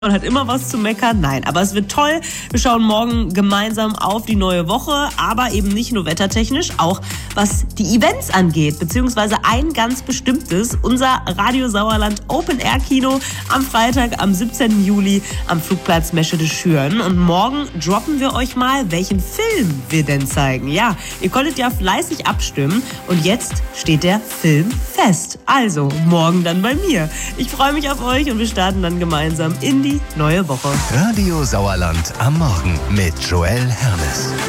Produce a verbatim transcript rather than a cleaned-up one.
Man hat immer was zu meckern. Nein, aber es wird toll. Wir schauen morgen gemeinsam auf die neue Woche, aber eben nicht nur wettertechnisch, auch was die Events angeht, beziehungsweise ein ganz bestimmtes, unser Radio Sauerland Open Air Kino am Freitag, am siebzehnten Juli am Flugplatz Meschede-Schüren. Und morgen droppen wir euch mal, welchen Film wir denn zeigen. Ja, ihr konntet ja fleißig abstimmen und jetzt steht der Film fest. Also, morgen dann bei mir. Ich freue mich auf euch und wir starten dann gemeinsam in die neue Woche. Radio Sauerland am Morgen mit Joel Hermes.